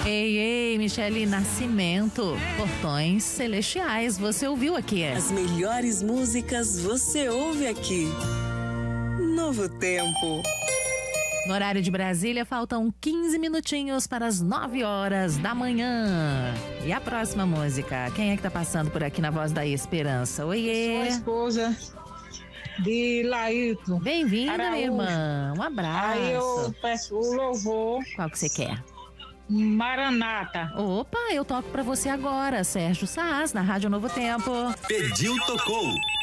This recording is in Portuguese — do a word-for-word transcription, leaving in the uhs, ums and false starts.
Ei, ei, Michele Nascimento, Portões Celestiais, você ouviu aqui. As melhores músicas você ouve aqui. Novo Tempo. No horário de Brasília, faltam quinze minutinhos para as nove horas da manhã. E a próxima música? Quem é que tá passando por aqui na Voz da Esperança? Oiê! Sou a esposa de Laírton. Bem-vinda, Araújo. minha irmã. Um abraço. Aí eu peço o louvor Qual que você quer? Maranata. Opa, eu toco pra você agora. Sérgio Saas, na Rádio Novo Tempo. Pediu, tocou.